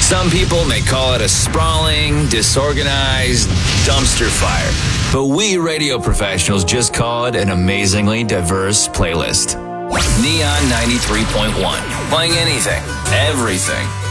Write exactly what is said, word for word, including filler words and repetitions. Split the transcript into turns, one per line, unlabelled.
Some people may call it a sprawling, disorganized dumpster fire, but we radio professionals just call it an amazingly diverse playlist. Neon ninety-three point one, playing anything, everything.